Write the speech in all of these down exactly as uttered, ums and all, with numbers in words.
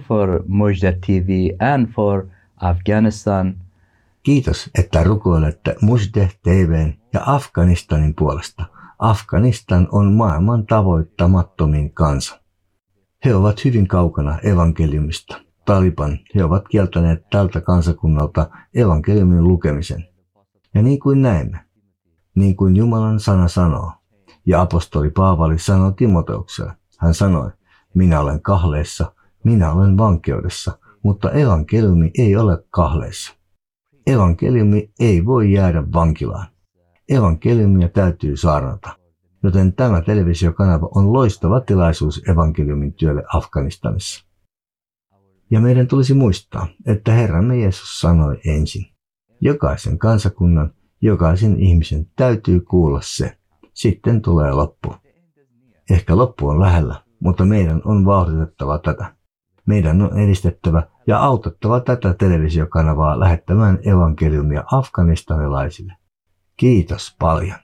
for Mujda T V and for Afghanistan. Kiitos, että rukoilette Mujda T V:n ja Afganistanin puolesta. Afganistan on maailman tavoittamattomin kansa. He ovat hyvin kaukana evankeliumista. Taliban, he ovat kieltäneet tältä kansakunnalta evankeliumin lukemisen. Ja niin kuin näemme, niin kuin Jumalan sana sanoo, ja apostoli Paavali sanoi Timoteukselle, hän sanoi, minä olen kahleessa, minä olen vankeudessa, mutta evankeliumi ei ole kahleessa. Evankeliumi ei voi jäädä vankilaan. Evankeliumia täytyy saarnata, joten tämä televisiokanava on loistava tilaisuus evankeliumin työlle Afganistanissa. Ja meidän tulisi muistaa, että Herramme Jeesus sanoi ensin, jokaisen kansakunnan, jokaisen ihmisen täytyy kuulla se. Sitten tulee loppu. Ehkä loppu on lähellä, mutta meidän on vauhditettava tätä. Meidän on edistettävä ja autettava tätä televisiokanavaa lähettämään evankeliumia afganistanilaisille. Kiitos paljon.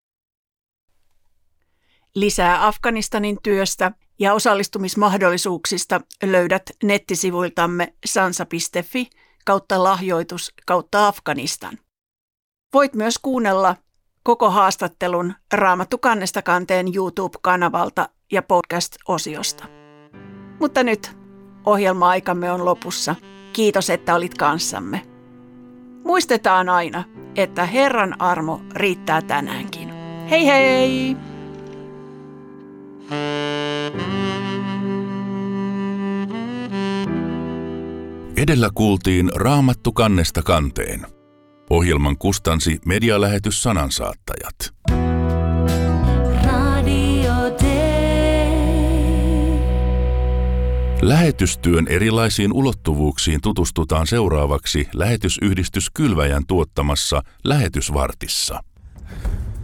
Lisää Afganistanin työstä ja osallistumismahdollisuuksista löydät nettisivuiltamme sansa piste fi kautta lahjoitus kautta Afganistan. Voit myös kuunnella koko haastattelun Raamattu kannesta kanteen YouTube-kanavalta ja podcast-osiosta. Mutta nyt ohjelma-aikamme on lopussa. Kiitos, että olit kanssamme. Muistetaan aina, että Herran armo riittää tänäänkin. Hei hei! Edellä kuultiin Raamattu kannesta kanteen. Ohjelman kustansi medialähetys Sanansaattajat. Lähetystyön erilaisiin ulottuvuuksiin tutustutaan seuraavaksi lähetysyhdistys Kylväjän tuottamassa Lähetysvartissa.